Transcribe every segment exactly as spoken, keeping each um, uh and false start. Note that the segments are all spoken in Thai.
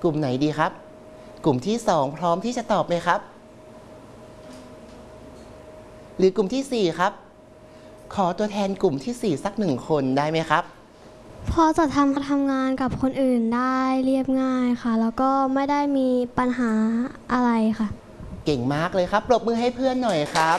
กลุ่มไหนดีครับกลุ่มที่สองพร้อมที่จะตอบไหมครับหรือกลุ่มที่สี่ครับขอตัวแทนกลุ่มที่สี่สักหนึ่งคนได้ไหมครับพอจะทำทำงานกับคนอื่นได้เรียบง่ายค่ะแล้วก็ไม่ได้มีปัญหาอะไรค่ะเก่งมากเลยครับปรบมือให้เพื่อนหน่อยครับ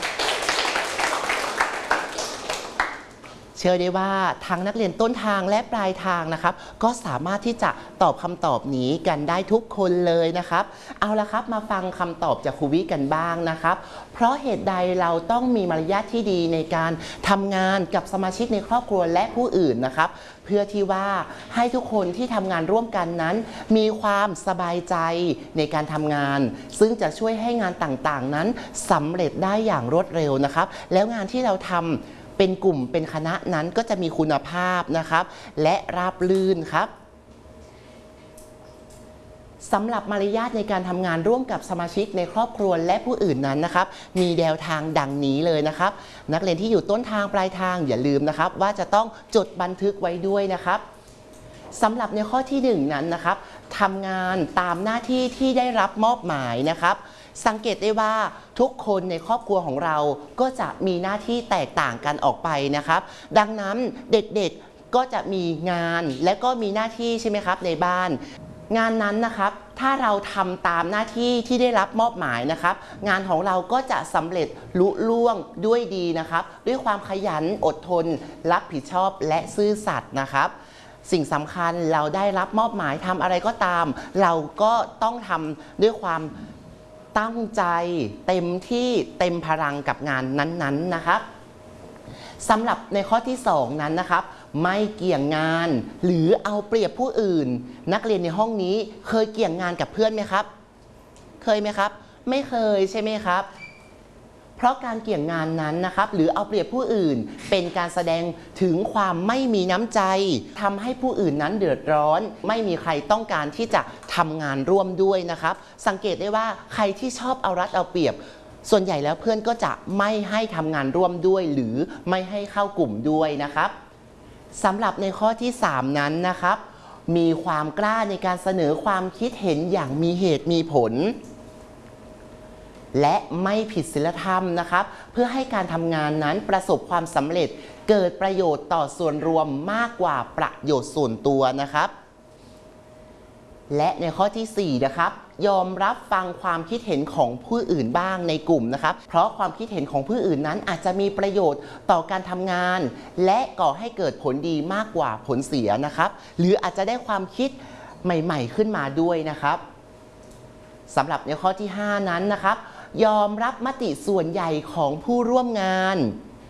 เชื่อได้ว่าทั้งนักเรียนต้นทางและปลายทางนะครับก็สามารถที่จะตอบคำตอบนี้กันได้ทุกคนเลยนะครับเอาละครับมาฟังคำตอบจากครูวิกันบ้างนะครับเพราะเหตุใดเราต้องมีมารยาทที่ดีในการทำงานกับสมาชิกในครอบครัวและผู้อื่นนะครับเพื่อที่ว่าให้ทุกคนที่ทำงานร่วมกันนั้นมีความสบายใจในการทำงานซึ่งจะช่วยให้งานต่างๆนั้นสำเร็จได้อย่างรวดเร็วนะครับแล้วงานที่เราทำเป็นกลุ่มเป็นคณะนั้นก็จะมีคุณภาพนะครับและราบรื่นครับสำหรับมารยาทในการทำงานร่วมกับสมาชิกในครอบครัวและผู้อื่นนั้นนะครับมีแนวทางดังนี้เลยนะครับนักเรียนที่อยู่ต้นทางปลายทางอย่าลืมนะครับว่าจะต้องจดบันทึกไว้ด้วยนะครับสำหรับในข้อที่หนึ่งนั้นนะครับทำงานตามหน้าที่ที่ได้รับมอบหมายนะครับสังเกตได้ว่าทุกคนในครอบครัวของเราก็จะมีหน้าที่แตกต่างกันออกไปนะครับดังนั้นเด็กๆก็จะมีงานและก็มีหน้าที่ใช่ไหมครับในบ้านงานนั้นนะครับถ้าเราทำตามหน้าที่ที่ได้รับมอบหมายนะครับงานของเราก็จะสำเร็จลุล่วงด้วยดีนะครับด้วยความขยันอดทนรับผิดชอบและซื่อสัตย์นะครับสิ่งสำคัญเราได้รับมอบหมายทำอะไรก็ตามเราก็ต้องทำด้วยความตั้งใจเต็มที่เต็มพลังกับงานนั้นๆนะครับสำหรับในข้อที่สองนั้นนะครับไม่เกี่ยงงานหรือเอาเปรียบผู้อื่นนักเรียนในห้องนี้เคยเกี่ยงงานกับเพื่อนไหมครับเคยไหมครับไม่เคยใช่ไหมครับเพราะการเกี่ยงงานนั้นนะครับหรือเอาเปรียบผู้อื่นเป็นการแสดงถึงความไม่มีน้ำใจทำให้ผู้อื่นนั้นเดือดร้อนไม่มีใครต้องการที่จะทำงานร่วมด้วยนะครับสังเกตได้ว่าใครที่ชอบเอารัดเอาเปรียบส่วนใหญ่แล้วเพื่อนก็จะไม่ให้ทำงานร่วมด้วยหรือไม่ให้เข้ากลุ่มด้วยนะครับสำหรับในข้อที่สามนั้นนะครับมีความกล้าในการเสนอความคิดเห็นอย่างมีเหตุมีผลและไม่ผิดศีลธรรมนะครับเพื่อให้การทำงานนั้นประสบความสำเร็จเกิดประโยชน์ต่อส่วนรวมมากกว่าประโยชน์ส่วนตัวนะครับและในข้อที่สี่นะครับยอมรับฟังความคิดเห็นของผู้อื่นบ้างในกลุ่มนะครับเพราะความคิดเห็นของผู้อื่นนั้นอาจจะมีประโยชน์ต่อการทำงานและก่อให้เกิดผลดีมากกว่าผลเสียนะครับหรืออาจจะได้ความคิดใหม่ๆขึ้นมาด้วยนะครับสำหรับในข้อที่ห้านั้นนะครับยอมรับมติส่วนใหญ่ของผู้ร่วมงาน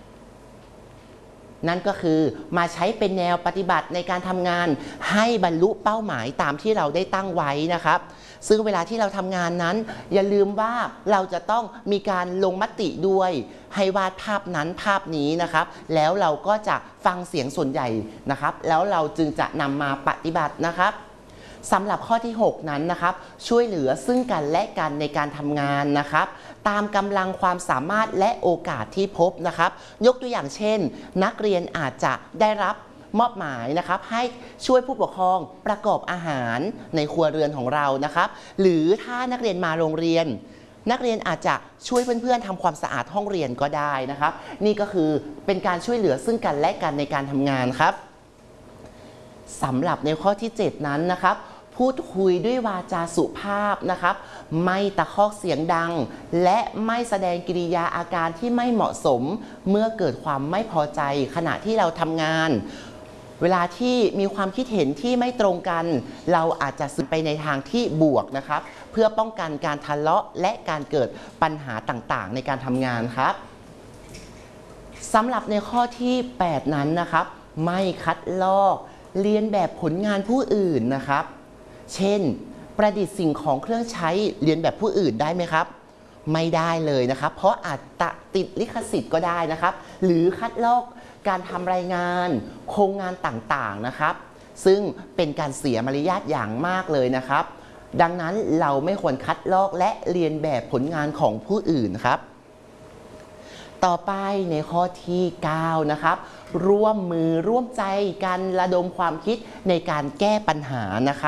นั่นก็คือมาใช้เป็นแนวปฏิบัติในการทำงานให้บรรลุเป้าหมายตามที่เราได้ตั้งไว้นะครับซึ่งเวลาที่เราทำงานนั้นอย่าลืมว่าเราจะต้องมีการลงมติด้วยให้วาดภาพนั้นภาพนี้นะครับแล้วเราก็จะฟังเสียงส่วนใหญ่นะครับแล้วเราจึงจะนำมาปฏิบัตินะครับสำหรับข้อที่หกนั้นนะครับช่วยเหลือซึ่งกันและกันในการทำงานนะครับตามกำลังความสามารถและโอกาสที่พบนะครับยกตัวอย่างเช่นนักเรียนอาจจะได้รับมอบหมายนะครับให้ช่วยผู้ปกครองประกอบอาหารในครัวเรือนของเรานะครับหรือถ้านักเรียนมาโรงเรียนนักเรียนอาจจะช่วยเพื่อนๆทำความสะอาดห้องเรียนก็ได้นะครับนี่ก็คือเป็นการช่วยเหลือซึ่งกันและกันในการทำงานครับสำหรับในข้อที่เจ็ดนั้นนะครับพูดคุยด้วยวาจาสุภาพนะครับไม่ตะคอกเสียงดังและไม่แสดงกิริยาอาการที่ไม่เหมาะสมเมื่อเกิดความไม่พอใจขณะที่เราทำงานเวลาที่มีความคิดเห็นที่ไม่ตรงกันเราอาจจะสื่อไปในทางที่บวกนะครับเพื่อป้องกันการทะเลาะและการเกิดปัญหาต่างๆในการทำงานครับสำหรับในข้อที่แปดนั้นนะครับไม่คัดลอกเลียนแบบผลงานผู้อื่นนะครับเช่นประดิษฐ์สิ่งของเครื่องใช้เรียนแบบผู้อื่นได้ไหมครับไม่ได้เลยนะครับเพราะอาจจะติดลิขสิทธิ์ก็ได้นะครับหรือคัดลอกการทำรายงานโครงงานต่างๆนะครับซึ่งเป็นการเสียมารยาทอย่างมากเลยนะครับดังนั้นเราไม่ควรคัดลอกและเรียนแบบผลงานของผู้อื่นครับต่อไปในข้อที่เก้านะครับร่วมมือร่วมใจกันระดมความคิดในการแก้ปัญหานะครับ